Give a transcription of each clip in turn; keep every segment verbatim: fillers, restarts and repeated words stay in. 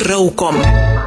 Raukom.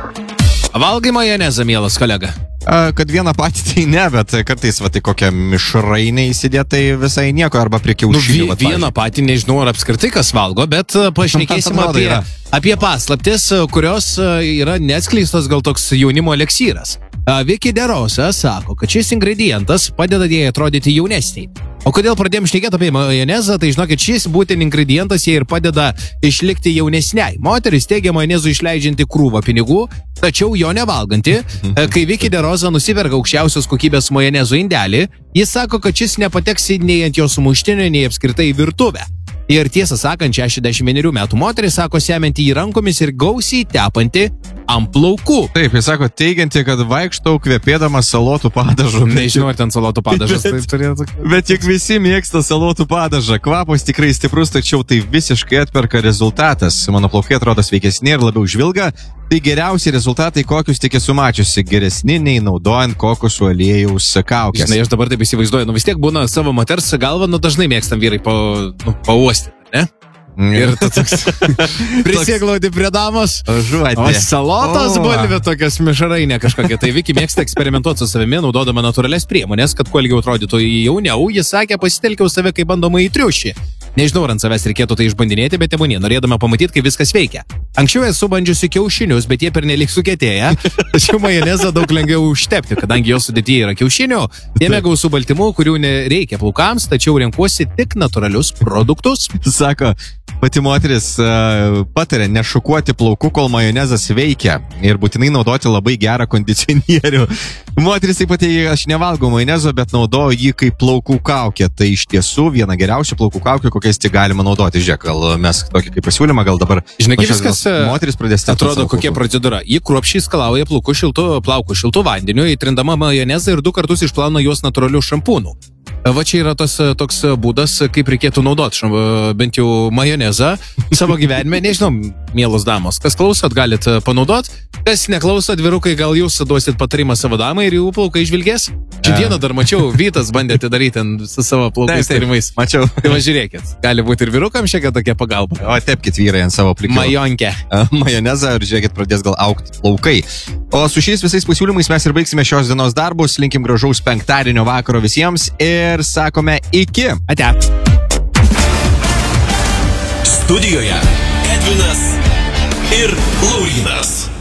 Valgai majonezą, mielas kolega? A, kad vieną patį tai ne, bet kartais va, tai kokią mišrainę įsidėt, tai visai nieko, arba prie kiaušinių. Nu, vi, vieną patį nežinau, ar apskritai kas valgo, bet pašnekėsim apie, apie paslaptis, kurios yra neatskleistos, gal toks jaunimo eleksyras. Vicky DeRosa sako, kad šis ingredientas padeda jai atrodyti jaunesniai. O kodėl pradėjom šnekėti apie majonezą, tai žinokit, šis būtent ingredientas jai ir padeda išlikti jaunesniai. Moteris teigia majonezų išleidžianti krūvą pinigų, tačiau jo nevalganti. Kai Vicky DeRosa nusiperka aukščiausios kokybės majonezų indelį, jis sako, kad šis nepateks nei ant jos sumuštinio, nei apskritai į virtuvę. Ir tiesą sakant, šešiasdešimt vienerių metų moteris sako semianti į rankomis ir gausiai tepanti ant plaukų. Taip, jis sako teigianti, kad vaikštau kvepėdamas salotų padažu. Nežinau, ar ten salotų padažas taip turėtų. Bet juk visi mėgsta salotų padažą. Kvapas tikrai stiprus, tačiau tai visiškai atperka rezultatas. Mano plaukai atrodo sveikesni ir labiau žvilga. Tai geriausi rezultatai, kokius tik esu mačiusi, geresni nei naudojant kokosų aliejaus kaukės. Žinai, aš dabar taip įsivaizduoju, nu vis tiek būna savo moters galvą, nu dažnai mėgstam vyrai pa, nu, pauostyti, ne? Ir tu toks prisieglauti prie damos, žuodė. O salotos O. bulvė tokias mišrainė kažkokia. Tai Vicky mėgsta eksperimentuoti su savimi, naudodama natūralias priemonės, kad kuo ilgiau atrodytų jauniau. Jis sakė, pasitelkiau save kaip bandoma į triušį. Nežinau, ar ant savęs reikėtų tai išbandinėti, bet tebūnie, norėdama pamatyti, kaip viskas veikia. Anksčiau esu bandžiusi kiaušinius, bet jie pernelyg sukietėję, tačiau majonezą daug lengviau užtepti, kadangi jos sudėtyje yra kiaušinių, jame gausų baltymų, kurių nereikia plaukams, tačiau renkuosi tik natūralius produktus. Sako, pati moteris uh, patarė nešukuoti plaukų, kol majonezas veikia ir būtinai naudoti labai gerą kondicionierių. Moteris taip pat, aš nevalgau majonezo, bet naudoju jį kaip plaukų kaukę. Tai iš tiesų viena geriausių plaukų kaukių, kokiais tik galima naudoti. Žiūrėk, gal mes tokį kaip pasiūlymą, gal dabar... Žinai, kaip viskas moteris pradės atrodo, kokia procedūra. Ji kruopščiai skalauja plaukų šiltu, plaukų šiltu vandeniu, įtrindama majonezą ir du kartus išplauna juos natūraliu šampūnu. Va čia yra tas toks būdas, kaip reikėtų naudoti bent jau majonezą savo gyvenime. Nežinau, mielos damos, kas klausot, galit panaudot. Kas neklausot, vyrukai, gal jūs duosit patarimą savo damai ir jų plaukai žvilgės? Šiandieną dar mačiau, Vytas bandė atidaryti su savo plaukais tarimais. Mačiau. Tai va žiūrėkit, gali būti ir vyrukam šiek tiek tokia pagalba. O tepkit vyrai ant savo plikio majonkę majonezą ir žiūrėkit, pradės gal augti plaukai. O su šiais visais pasiūlymais mes ir baigsime šios dienos darbus. Linkim gražaus penktadienio vakaro visiems ir sakome iki. Ate. Studijoje Edvinas ir Laurynas.